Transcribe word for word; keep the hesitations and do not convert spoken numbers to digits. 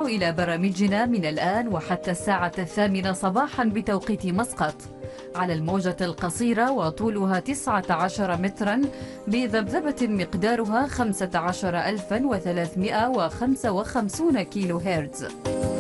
إلى برامجنا من الآن وحتى الساعة الثامنة صباحا بتوقيت مسقط على الموجة القصيرة وطولها تسعة عشر مترا بذبذبة مقدارها خمسة عشر ألفا وثلاثمائة وخمسة وخمسين كيلو هرتز.